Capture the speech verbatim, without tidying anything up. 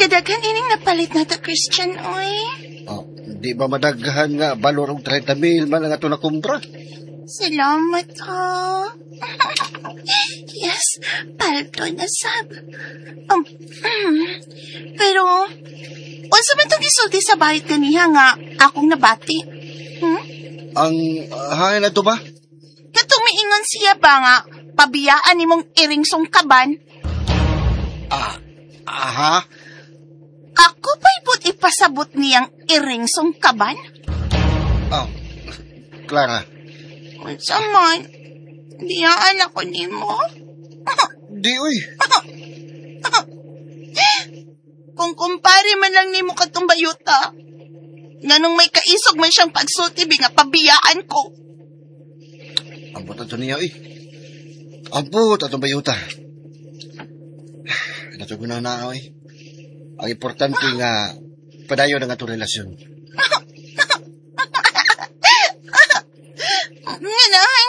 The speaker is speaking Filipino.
kadaghan ining napalit na ta, Christian, oy. Oh, di ba madaghan nga balor og thirty mil man nga ito na kumpra? Salamat, ha. Yes, palto na sab. Um, pero, unsa man itong gisulti sa bahit ganiha nga akong nabati? Hmm? Ang uh, hangin na to ba? Katong miingon siya ba nga, pabiyaan nimong iringsong kaban? Ah, aha? Ako ba'y but ipasabot niyang iringsong kaban? Oh, Clara. Unsa man, biyaan ako nimo. Di, uy. Kung kumpare man lang nimo katong bayuta, nganong may kaisog man siyang pagsulti nga pabiyaan ko. Ambot ato niya, uy. Ambot ato bayuta. Nato ko na na, uy. Ang importante nga, padayon ang atong relasyon. Nganahan